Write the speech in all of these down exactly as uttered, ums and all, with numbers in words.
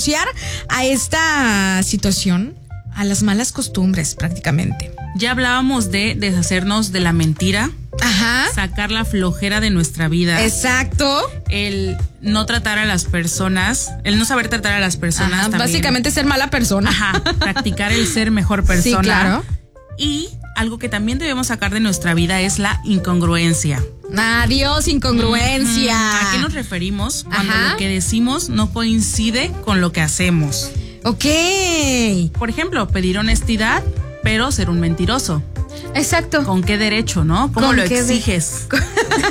renunciar a esta situación, a las malas costumbres prácticamente. Ya hablábamos de deshacernos de la mentira. Ajá. Sacar la flojera de nuestra vida. Exacto. El no tratar a las personas, el no saber tratar a las personas. Ajá, también. Básicamente ser mala persona. Ajá, practicar el ser mejor persona. Sí, claro. Y algo que también debemos sacar de nuestra vida es la incongruencia. Adiós, incongruencia. Mm-hmm. ¿A qué nos referimos cuando Ajá. lo que decimos no coincide con lo que hacemos? Ok. Por ejemplo, pedir honestidad, pero ser un mentiroso. Exacto. ¿Con qué derecho, no? ¿Cómo lo exiges? De...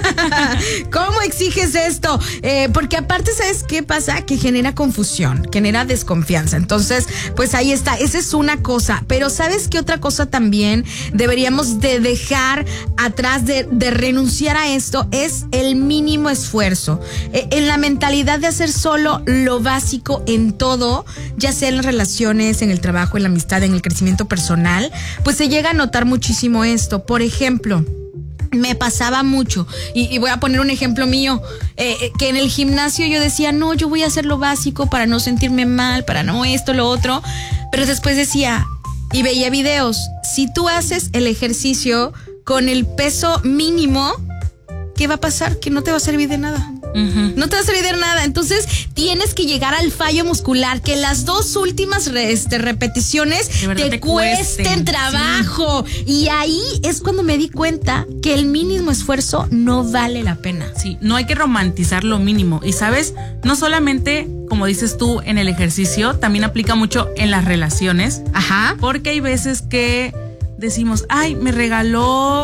¿Cómo exiges esto? Eh, porque aparte, ¿sabes qué pasa? Que genera confusión, genera desconfianza. Entonces, pues ahí está. Esa es una cosa. Pero ¿sabes qué otra cosa también deberíamos de dejar atrás, de, de renunciar a esto? Es el mínimo esfuerzo. Eh, en la mentalidad de hacer solo lo básico en todo, ya sea en las relaciones, en el trabajo, en la amistad, en el crecimiento personal, pues se llega a notar muchísimo esto. Por ejemplo, me pasaba mucho, y, y voy a poner un ejemplo mío, eh, que en el gimnasio yo decía, no, yo voy a hacer lo básico para no sentirme mal, para no esto, lo otro, pero después decía, y veía videos, si tú haces el ejercicio con el peso mínimo, ¿qué va a pasar? Que no te va a servir de nada. Uh-huh. No te va a servir de nada. Entonces tienes que llegar al fallo muscular, que las dos últimas re, este, repeticiones te, te cuesten, cuesten trabajo. Sí. Y ahí es cuando me di cuenta que el mínimo esfuerzo no vale la pena. Sí, no hay que romantizar lo mínimo. Y sabes, no solamente, como dices tú, en el ejercicio, también aplica mucho en las relaciones. Ajá. Porque hay veces que decimos, ay, me regaló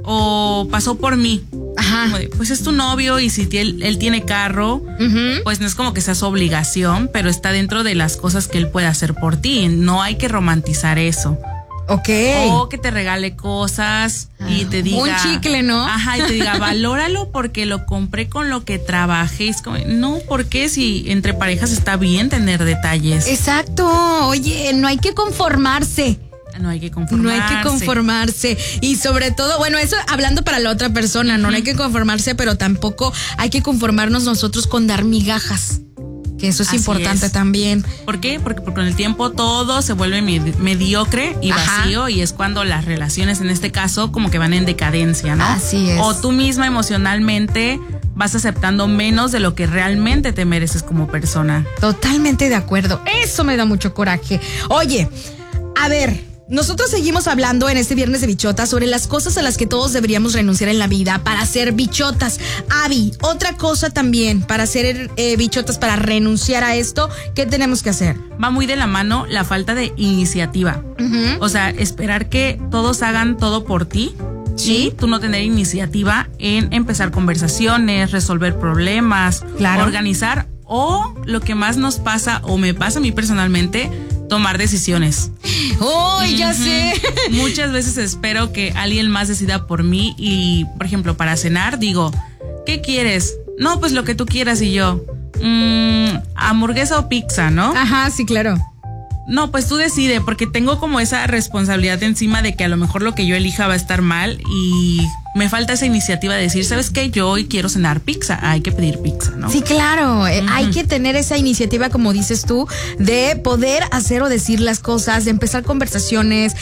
o pasó por mí. Ajá. Pues es tu novio y si él, él tiene carro, uh-huh. pues no es como que sea su obligación, pero está dentro de las cosas que él puede hacer por ti. No hay que romantizar eso. Ok. O que te regale cosas y te diga... Un chicle, ¿no? Ajá, y te diga, valóralo porque lo compré con lo que trabajé. Es como, no, ¿por qué? Si entre parejas está bien tener detalles. Exacto. Oye, no hay que conformarse. No hay que conformarse. No hay que conformarse. Y sobre todo, bueno, eso hablando para la otra persona, no, uh-huh. no hay que conformarse, pero tampoco hay que conformarnos nosotros con dar migajas. Que eso es Así importante es. también. ¿Por qué? Porque, porque con el tiempo todo se vuelve med- mediocre y Ajá. vacío, y es cuando las relaciones en este caso como que van en decadencia, ¿no? Así es. O tú misma emocionalmente vas aceptando menos de lo que realmente te mereces como persona. Totalmente de acuerdo. Eso me da mucho coraje. Oye, a ver... Nosotros seguimos hablando en este viernes de bichotas sobre las cosas a las que todos deberíamos renunciar en la vida para ser bichotas. Abby, otra cosa también para ser eh, bichotas, para renunciar a esto, ¿qué tenemos que hacer? Va muy de la mano la falta de iniciativa. Uh-huh. O sea, esperar que todos hagan todo por ti. Sí. Y tú no tener iniciativa en empezar conversaciones, resolver problemas, claro. organizar, o lo que más nos pasa o me pasa a mí personalmente, tomar decisiones. ¡Oh, uh-huh. ya sé! Muchas veces espero que alguien más decida por mí y, por ejemplo, para cenar digo, ¿qué quieres? No, pues lo que tú quieras, y yo, mmm, hamburguesa o pizza, ¿no? Ajá, sí, claro. No, pues tú decide, porque tengo como esa responsabilidad encima de que a lo mejor lo que yo elija va a estar mal y me falta esa iniciativa de decir, ¿sabes qué? Yo hoy quiero cenar pizza, hay que pedir pizza, ¿no? Sí, claro, uh-huh. hay que tener esa iniciativa, como dices tú, de poder hacer o decir las cosas, de empezar conversaciones,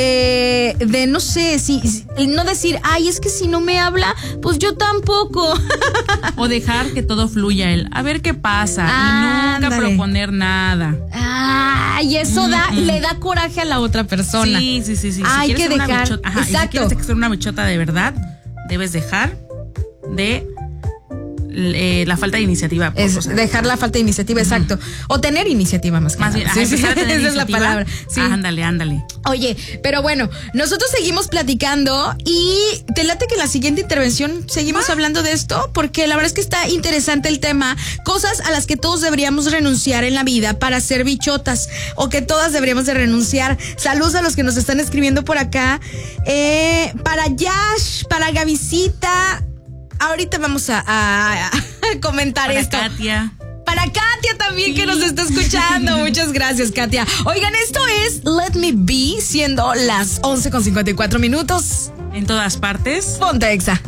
de, de no sé, si, si no decir, ay, es que si no me habla, pues yo tampoco. O dejar que todo fluya, el a ver qué pasa, ah, y nunca ándale. proponer nada. Ah, y eso uh-huh. da, le da coraje a la otra persona. Sí, sí, sí, sí. Hay si que dejar, bichota, ajá, exacto. Y si quieres ser una bichota de verdad, debes dejar de eh, la falta de iniciativa. Es cosas. Dejar la falta de iniciativa, uh-huh. exacto. O tener iniciativa más que más nada. Bien, sí, sí, esa es la palabra. Sí. Ah, ándale, ándale. Oye, pero bueno, nosotros seguimos platicando y te late que en la siguiente intervención seguimos ah. hablando de esto, porque la verdad es que está interesante el tema. Cosas a las que todos deberíamos renunciar en la vida para ser bichotas, o que todas deberíamos de renunciar. Saludos a los que nos están escribiendo por acá. Eh, para Yash, para Gavisita. Ahorita vamos a, a, a comentar para esto. Katia. Para Katia también, sí. que nos está escuchando. Muchas gracias, Katia. Oigan, esto es Let Me Be, siendo las once con cincuenta y cuatro minutos. En todas partes. Ponte Exa.